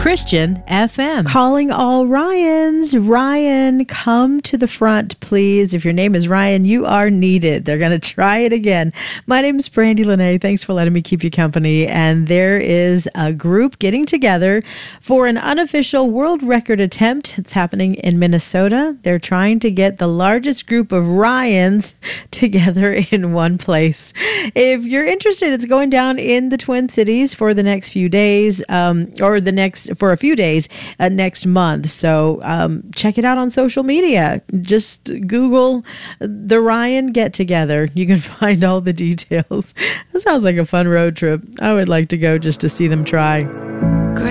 Christian FM. Calling all Ryans. Ryan, come to the front, please. If your name is Ryan, you are needed. They're going to try it again. My name is Brandy Lene. Thanks for letting me keep you company. And there is a group getting together for an unofficial world record attempt. It's happening in Minnesota. They're trying to get the largest group of Ryans together in one place. If you're interested, it's going down in the Twin Cities for the next few days, for a few days next month. So check it out on social media. Just Google the Ryan Get Together. You can find all the details. That sounds like a fun road trip. I would like to go just to see them try.